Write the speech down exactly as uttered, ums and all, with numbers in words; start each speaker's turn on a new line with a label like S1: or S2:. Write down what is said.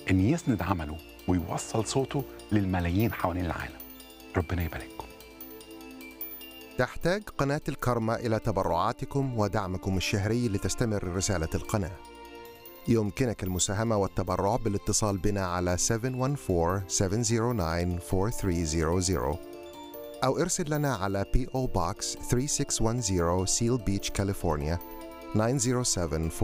S1: إن يسند عمله ويوصل صوته للملايين حوالين العالم. ربنا يبارككم.
S2: تحتاج قناة الكرمة إلى تبرعاتكم ودعمكم الشهري لتستمر رسالة القناة. يمكنك المساهمة والتبرع بالاتصال بنا على سبعة واحد أربعة سبعة صفر تسعة أربعة ثلاثة صفر صفر أو ارسل لنا على بي أو Box ثلاثة ستة واحد صفر Seal Beach, كاليفورنيا تسعة صفر سبعة